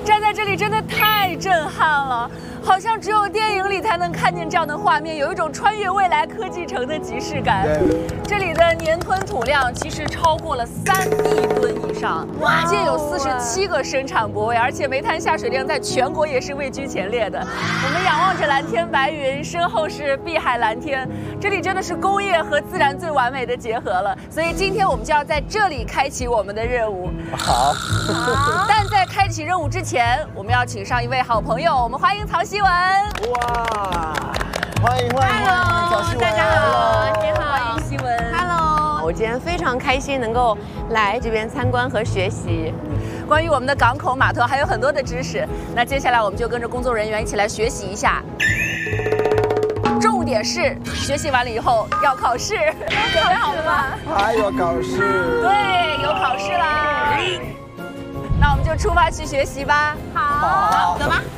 站在这里真的太震撼了，好像只有电影里才能看见这样的画面，有一种穿越未来科技城的即视感。这里的年吞吐量其实超过了3亿吨以上，建有47个生产泊位，而且煤炭下水量在全国也是位居前列的。我们仰望着蓝天白云，身后是碧海蓝天，这里真的是工业和自然最完美的结合了。所以今天我们就要在这里开启我们的任务。 好。 但在开启任务之前，我们要请上一位好朋友，我们欢迎曹希文。 哇，欢迎曹希文。 大家好， 你好， 欢迎希文。 Hello， 我今天非常开心能够来这边参观和学习。 关于我们的港口码头还有很多的知识，那接下来我们就跟着工作人员一起来学习一下。重点是学习完了以后要考试，准备好了吗？ 还有考试。 对，有考试啦。那我们就出发去学习吧。 好，走吧。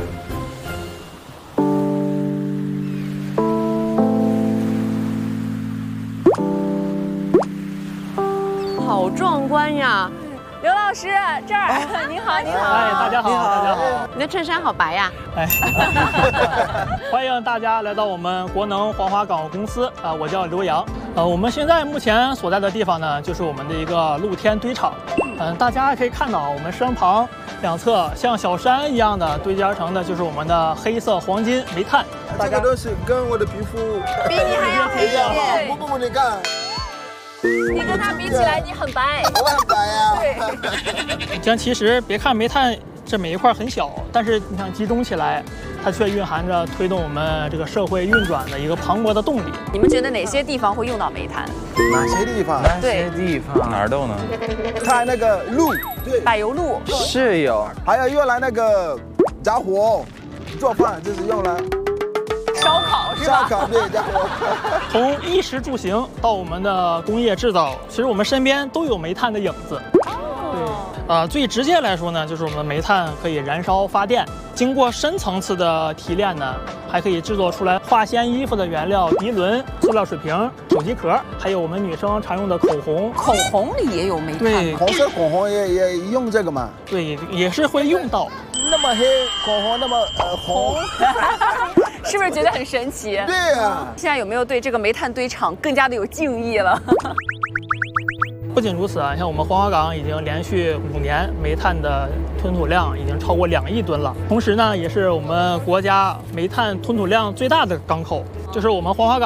好壮观呀！ 刘老师，这儿，你好，你好。 哎，大家好，大家好。 你的衬衫好白呀！ 哎，欢迎大家来到我们国能黄花港务公司啊，我叫刘洋。我们现在目前所在的地方呢，就是我们的一个露天堆场。大家可以看到，我们身旁两侧像小山一样的堆积而成的，就是我们的黑色黄金煤炭。 这个东西跟我的皮肤比你还要黑一点。 不，你看。 你跟他比起来，你很白。 我很白呀。 对。 像其实别看煤炭这每一块很小，但是你看集中起来，它却蕴含着推动我们这个社会运转的一个磅礴的动力。 你们觉得哪些地方会用到煤炭？ 哪些地方？ 哪儿都能。 开那个路，对， 柏油路是有， 还有用来那个着火做饭，就是用来烧烤是吧？ 烧烤对着火。 从衣食住行到我们的工业制造，其实我们身边都有煤炭的影子。对，最直接来说呢，就是我们的煤炭可以燃烧发电，经过深层次的提炼呢，还可以制作出来化纤衣服的原料涤纶、塑料水瓶、手机壳，还有我们女生常用的口红。 口红里也有煤炭。 对， 红色口红也用这个嘛？ 对，也是会用到。 那么黑口红那么红。 是不是觉得很神奇？ 对呀。 现在有没有对这个煤炭堆场更加的有敬意了？ 不仅如此啊，像我们黄花岗已经连续5年煤炭的吞吐量已经超过2亿吨了。同时呢，也是我们国家煤炭吞吐量最大的港口。就是我们黄花岗